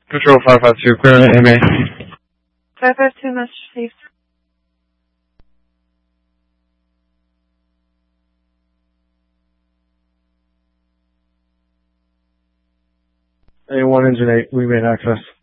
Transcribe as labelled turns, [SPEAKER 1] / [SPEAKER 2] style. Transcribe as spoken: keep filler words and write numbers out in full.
[SPEAKER 1] Control five five two, clear on A M A.
[SPEAKER 2] five five two, message received.
[SPEAKER 1] A one, engine eight, we made access.